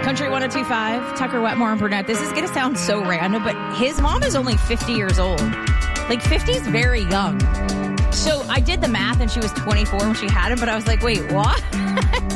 Country 102.5, Tucker Wetmore and Burnett. This is going to sound so random, but his mom is only 50 years old. Like, 50 is very young. So I did the math, and she was 24 when she had him, but I was like, wait, what?